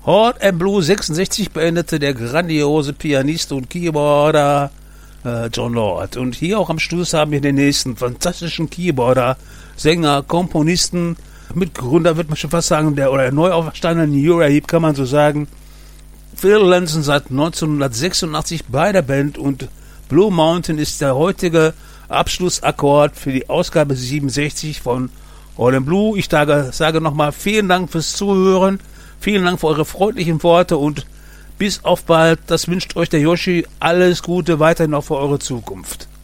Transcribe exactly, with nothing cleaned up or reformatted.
Hort and Blue sechsundsechzig beendete der grandiose Pianist und Keyboarder äh, Jon Lord. Und hier auch am Schluss haben wir den nächsten fantastischen Keyboarder, Sänger, Komponisten, Mitgründer, wird man schon fast sagen, der oder neu auferstandene Uriah Heep, kann man so sagen. Phil Lanson seit neunzehnhundertsechsundachtzig bei der Band und Blue Mountain ist der heutige Abschlussakkord für die Ausgabe siebenundsechzig von Hort and Blue. Ich sage, sage nochmal vielen Dank fürs Zuhören, vielen Dank für eure freundlichen Worte und bis auf bald. Das wünscht euch der Yoshi. Alles Gute weiterhin auch für eure Zukunft.